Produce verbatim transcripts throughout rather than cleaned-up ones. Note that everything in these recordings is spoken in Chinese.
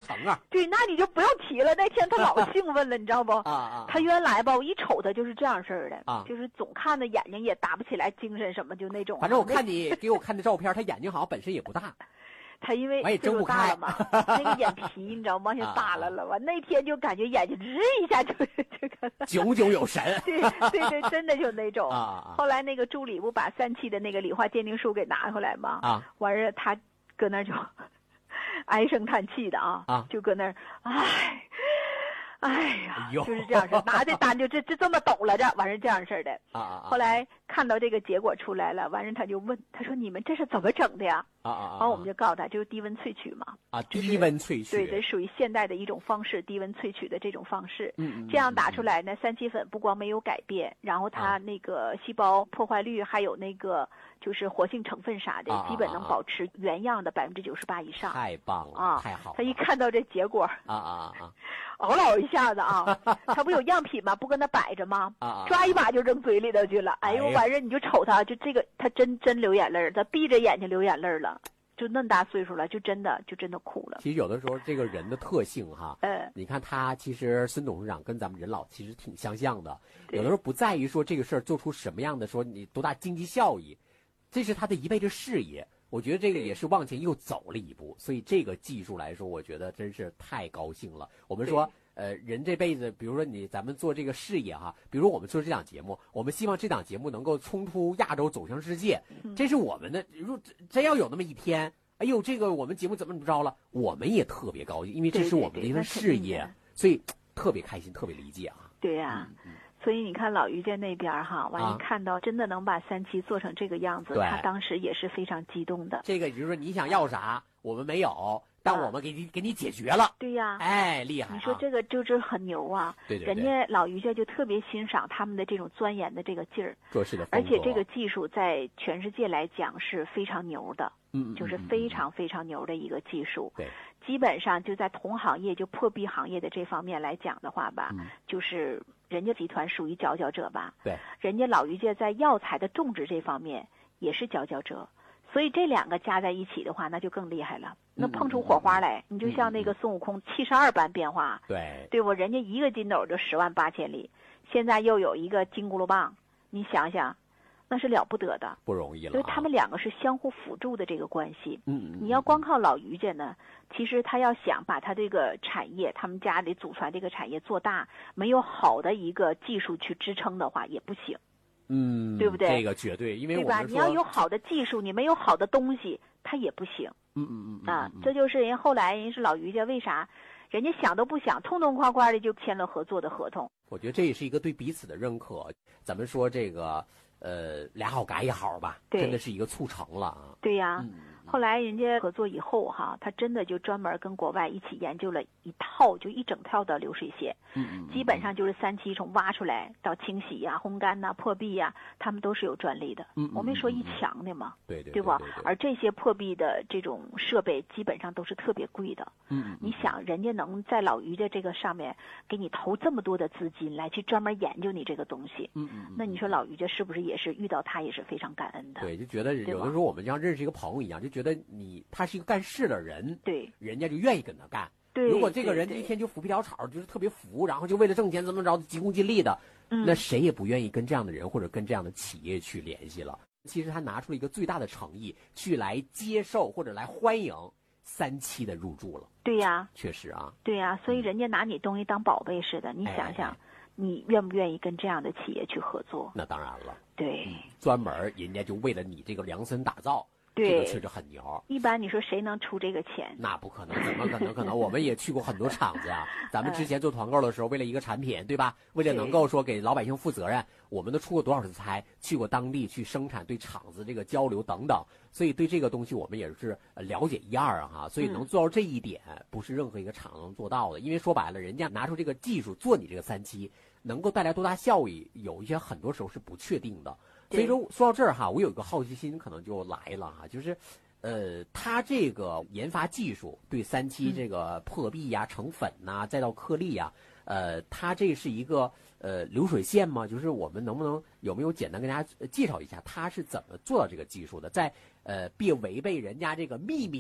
疼啊。 对，那你就不要提了。那天他老兴奋了，你知道不？ 啊啊！ 他原来吧，我一瞅他就是这样式儿的， 啊， 就是总看着眼睛也打不起来，精神什么就那种。 反正我看你给我看的照片，他眼睛好像本身也不大。 他因为岁数大了嘛，那个眼皮你知道吗？就耷拉了。完那天就感觉眼睛吱一下就这个炯炯有神。 对对对，真的就那种。 啊。 后来那个助理不把三期的那个理化鉴定书给拿回来吗？ 啊。 完事他搁那儿就唉声叹气的啊， 啊， 就搁那儿唉。哎呀，就是这样式，拿这单就这这这么抖了，这完事这样式的。 啊啊！ 后来看到这个结果出来了，完事他就问，他说：“你们这是怎么整的呀？” 啊啊！ 完我们就告诉他，就是低温萃取嘛。 啊，低温萃取。 对，这属于现代的一种方式，低温萃取的这种方式。 嗯嗯。 这样打出来呢，三七粉不光没有改变，然后它那个细胞破坏率还有那个就是活性成分啥的，基本能保持原样的百分之九十八以上。 太棒了啊！ 太好了。 他一看到这结果， 啊啊啊！ 嗷老一下子啊，他不有样品吗？不跟他摆着吗？ 啊， 抓一把就扔嘴里头去了。哎呦，完事你就瞅他，就这个他真真流眼泪，他闭着眼睛流眼泪了，就那么大岁数了，就真的就真的哭了。 其实有的时候这个人的特性哈， 呃， 你看他其实孙董事长跟咱们任老其实挺相像的，有的时候不在于说这个事儿做出什么样的说你多大经济效益，这是他的一辈子事业。我觉得这个也是往前又走了一步，所以这个技术来说，我觉得真是太高兴了。我们说，呃，人这辈子，比如说你咱们做这个事业哈，比如我们做这档节目，我们希望这档节目能够冲出亚洲走向世界，这是我们的。如真要有那么一天，哎呦，这个我们节目怎么怎么着了，我们也特别高兴，因为这是我们的一份事业，所以特别开心，特别理解啊。 对呀、啊。嗯嗯，所以你看老于家那边哈，完一看到真的能把三期做成这个样子，他当时也是非常激动的。 这个就是说你想要啥，我们没有，但我们给你、啊、给你解决了。 对呀， 哎，厉害、啊！ 你说这个就是很牛啊！ 对对对， 人家老于家就特别欣赏他们的这种钻研的这个劲儿， 做事的风格，而且这个技术在全世界来讲是非常牛的， 嗯， 就是非常非常牛的一个技术。 对。 基本上就在同行业就破壁行业的这方面来讲的话吧， 嗯、 就是人家集团属于佼佼者吧。 对， 人家老于家在药材的种植这方面也是佼佼者，所以这两个加在一起的话，那就更厉害了。那碰出火花来， 嗯、 你就像那个孙悟空七十二般变化， 对， 对不？人家一个筋斗就十万八千里，现在又有一个金箍噜棒，你想想。那是了不得的， 不容易了、啊。 所以他们两个是相互辅助的这个关系。 嗯嗯。 你要光靠老于家呢，其实他要想把他这个产业，他们家里祖传这个产业做大，没有好的一个技术去支撑的话，也不行。 嗯， 对不对？ 这个绝对，因为我们对吧？你要有好的技术，你没有好的东西，它也不行。 嗯嗯嗯啊，这就是人后来人是老于家为啥？人家想都不想，痛痛快快的就签了合作的合同。 我觉得这也是一个对彼此的认可。咱们说这个。呃，俩好改一好吧，真的是一个促成了啊。 对呀、 嗯， 后来人家合作以后哈，他真的就专门跟国外一起研究了一套，就一整套的流水线。 嗯嗯。 基本上就是三期从挖出来到清洗呀、烘干呐、破壁呀，他们都是有专利的。 嗯。 我没说一墙的嘛。 对对。 对吧？而这些破壁的这种设备基本上都是特别贵的。 嗯。 你想，人家能在老于的这个上面给你投这么多的资金来去专门研究你这个东西。 嗯嗯。 那你说老于家是不是也是遇到他也是非常感恩的？ 对，就觉得有的时候我们像认识一个朋友一样，就觉得你他是一个干事的人， 对， 人家就愿意跟他干。 对， 如果这个人一天就浮皮潦草，就是特别浮，然后就为了挣钱怎么着急功近利的， 嗯， 那谁也不愿意跟这样的人或者跟这样的企业去联系了。其实他拿出了一个最大的诚意去来接受或者来欢迎三期的入驻了。 对呀， 确实啊， 对呀，所以人家拿你东西当宝贝似的，你想想。 哎你愿不愿意跟这样的企业去合作？ 那当然了， 对， 嗯、专门人家就为了你这个量身打造， 对， 这个确实很牛。 一般你说谁能出这个钱？ 那不可能，怎么可能？可能我们也去过很多厂子呀。咱们之前做团购的时候，为了一个产品，对吧？为了能够说给老百姓负责任，我们都出过多少次差，去过当地去生产，对厂子这个交流等等。所以对这个东西我们也是了解一二啊哈。所以能做到这一点，不是任何一个厂能做到的。因为说白了，人家拿出这个技术做你这个三期。能够带来多大效益，有一些很多时候是不确定的。所以说说到这儿哈，我有一个好奇心可能就来了哈，就是，呃，它这个研发技术对三期这个破壁呀、成粉呐、再到颗粒呀，呃，它这是一个呃流水线吗？就是我们能不能有没有简单跟大家介绍一下，它是怎么做到这个技术的？在呃别违背人家这个秘密的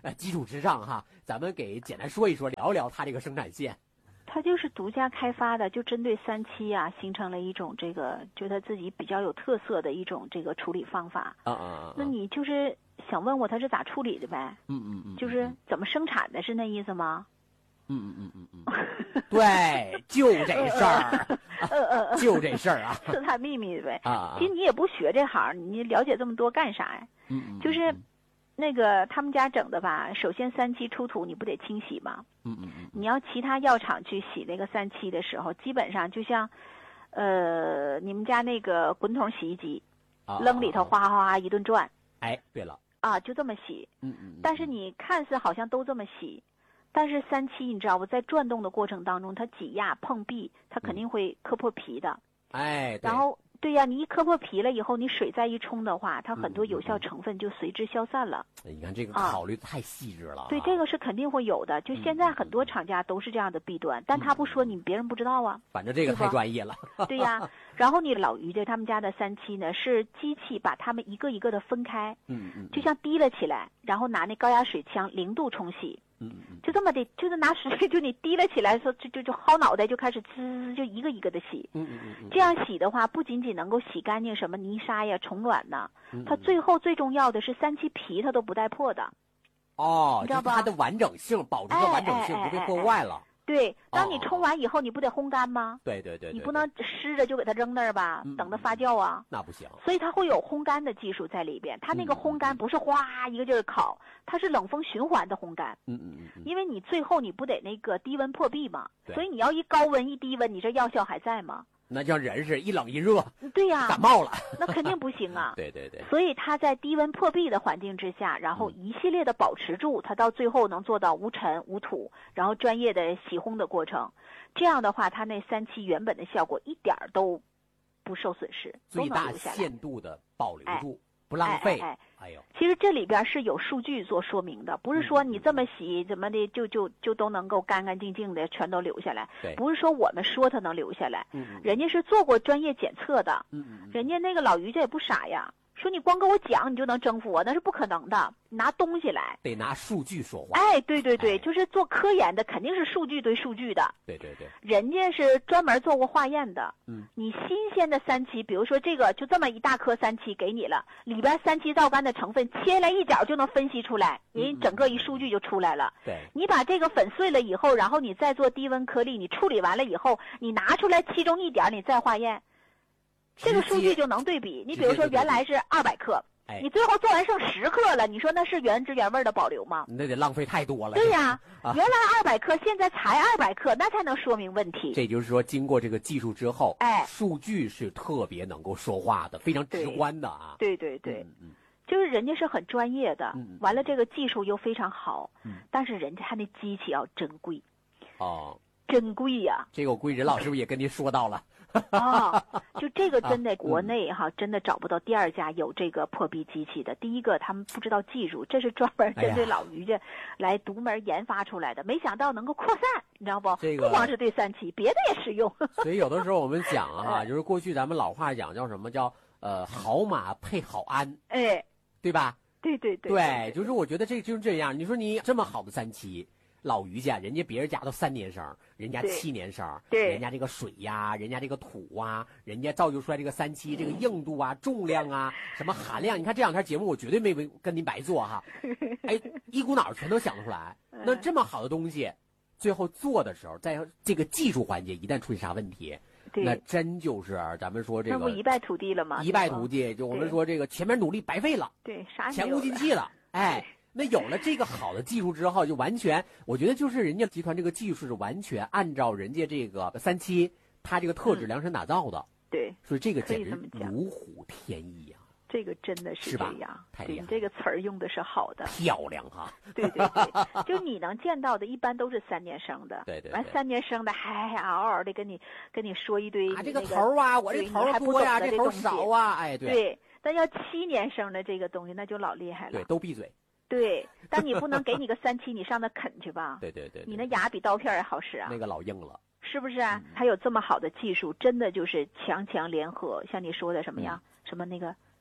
呃基础之上哈，咱们给简单说一说，聊一聊它这个生产线。 它就是独家开发的，就针对三七啊，形成了一种这个，就它自己比较有特色的一种这个处理方法。 啊啊啊！ 那你就是想问我它是咋处理的呗？ 嗯嗯嗯， 就是怎么生产的，是那意思吗？ 嗯嗯嗯嗯嗯，对，就这事儿， 呃呃， 就这事儿啊， 刺探秘密呗。 啊， 其实你也不学这行，你了解这么多干啥呀？ 嗯嗯， 就是。那个他们家整的吧，首先三七出土你不得清洗吗？ 嗯嗯嗯。 你要其他药厂去洗那个三七的时候，基本上就像，呃，你们家那个滚筒洗衣机， 啊、 扔里头哗哗哗一顿转。 哎，对了。 啊，就这么洗。 嗯嗯。 但是你看似好像都这么洗，但是三七你知道不，在转动的过程当中，它挤压碰壁，它肯定会磕破皮的。 嗯、哎。 然后。对呀、啊，你一磕破皮了以后，你水再一冲的话，它很多有效成分就随之消散了。 嗯、你看这个考虑太细致了、啊。 对，这个是肯定会有的。就现在很多厂家都是这样的弊端，嗯、但他不说，你别人不知道啊。 反正这个太专业了。 对呀、啊，然后你老于家他们家的三七呢，是机器把它们一个一个的分开， 嗯嗯， 就像滴了起来，然后拿那高压水枪零度冲洗。 嗯嗯， 就这么的，就是拿水，就你滴了起来，说就就就薅脑袋就开始滋，就一个一个的洗。 嗯嗯嗯， 这样洗的话，不仅仅能够洗干净什么泥沙呀、虫卵呐，它最后最重要的是三七皮它都不带破的。 哦， 你知道吧？ 它的完整性，保持的完整性不被破坏了。 对，当你冲完以后，你不得烘干吗？ 对对对， 你不能湿着就给它扔那儿吧，等它发酵啊。 那不行。 所以它会有烘干的技术在里边，它那个烘干不是哗一个劲儿烤，它是冷风循环的烘干。 嗯嗯嗯。 因为你最后你不得那个低温破壁嘛，所以你要一高温一低温，你这药效还在吗？ 那叫人是一冷一热， 对呀、啊， 感冒了， 那肯定不行啊。 对对对。 所以它在低温破壁的环境之下，然后一系列的保持住，它到最后能做到无尘无土，然后专业的洗烘的过程，这样的话，它那三七原本的效果一点儿都不受损失， 最大限度的保留住。哎不浪费， 哎哎呦， 其实这里边是有数据做说明的，不是说你这么洗怎么的就就就都能够干干净净的全都留下来，不是说我们说它能留下来， 嗯， 人家是做过专业检测的， 嗯嗯， 人家那个老于家也不傻呀，说你光跟我讲你就能征服我，那是不可能的，拿东西来， 得拿数据说话。 哎，对对对， 哎、 就是做科研的肯定是数据对数据的， 对对对， 人家是专门做过化验的， 嗯， 你新鲜的三七，比如说这个就这么一大颗三七给你了，里边三七皂苷的成分切来一角就能分析出来，人整个一数据就出来了。 对， 你把这个粉碎了以后，然后你再做低温颗粒，你处理完了以后，你拿出来其中一点，你再化验，这个数据就能对比。你比如说原来是二百克。 哎， 你最后做完剩十克了，你说那是原汁原味的保留吗？ 那得浪费太多了。 对呀、 啊， 原来二百克，现在才二百克，那才能说明问题。 这就是说，经过这个技术之后， 哎， 数据是特别能够说话的，非常直观的啊。 对对对， 嗯嗯， 就是人家是很专业的， 嗯， 完了这个技术又非常好， 嗯， 但是人家他那机器要珍贵。 哦， 珍贵呀、啊！ 这个我估计任老师傅也跟您说到了。 啊，就这个真的啊、 国内哈、 嗯， 真的找不到第二家有这个破壁机器的。第一个他们不知道技术，这是专门针对老于家来独门研发出来的，哎、没想到能够扩散，你知道不？ 这个不光是对三七，别的也适用。 所以有的时候我们讲啊，就是过去咱们老话讲叫什么叫呃好马配好鞍， 哎， 对吧？ 对对对， 对，就是我觉得这就是这样。你说你这么好的三七。老于家，人家别人家都三年生，人家七年生， 对， 人家这个水呀，人家这个土啊，人家造就出来这个三七，这个硬度啊、重量啊、什么含量，你看这两天节目我绝对没跟您白做哈，哎，一股脑全都想得出来。那这么好的东西，最后做的时候，在这个技术环节一旦出现啥问题，那真就是咱们说这个那不一败涂地了吗？ 一败涂地，就我们说这个前面努力白费了， 对，啥前功尽弃了，哎。那有了这个好的技术之后，就完全，我觉得就是人家集团这个技术是完全按照人家这个三七，它这个特质量身打造的。 嗯、对， 所以这个简直如虎添翼啊！ 这个真的是这样， 太厉害！ 你这个词儿用的是好的， 漂亮哈！ 对对对，就你能见到的，一般都是三年生的。 对对。 完三年生的还还嗷嗷的跟你跟你说一堆、那个。 啊，这个头啊，我这头多呀，这头少啊，哎，对。 对，但要七年生的这个东西，那就老厉害了。 对，都闭嘴。 对，但你不能给你个三七，你上那啃去吧？ 对对 对, 对， 你那牙比刀片还好使啊！ 那个老硬了， 是不是啊？还有这么好的技术，真的就是强强联合，像你说的什么呀？ 嗯、 什么那个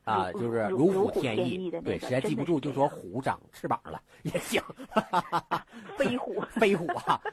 啊，就是如虎添翼的那个， 对，实在记不住就说虎长翅膀了也行。 飞虎， 飞虎啊，